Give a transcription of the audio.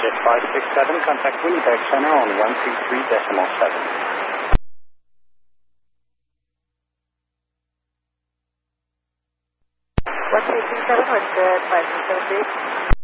Jet 567, contact Winnipeg Center on 123.7. What's the 567, 3?